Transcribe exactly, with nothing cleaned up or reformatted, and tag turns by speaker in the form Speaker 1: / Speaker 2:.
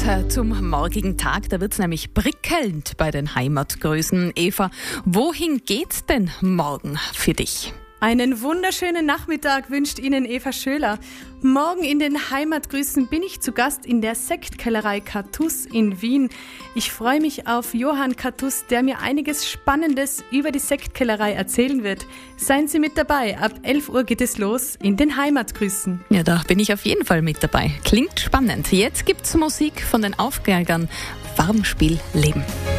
Speaker 1: äh, zum morgigen Tag. Da wird es nämlich prickelnd bei den Heimatgrüßen. Eva, wohin geht's denn morgen für dich?
Speaker 2: Einen wunderschönen Nachmittag wünscht Ihnen Eva Schöler. Morgen in den Heimatgrüßen bin ich zu Gast in der Sektkellerei Kartuss in Wien. Ich freue mich auf Johann Kartuss, der mir einiges Spannendes über die Sektkellerei erzählen wird. Seien Sie mit dabei. Ab elf Uhr geht es los in den Heimatgrüßen.
Speaker 1: Ja, da bin ich auf jeden Fall mit dabei. Klingt spannend. Jetzt gibt's Musik von den Aufgeigern. Warmspiel Leben.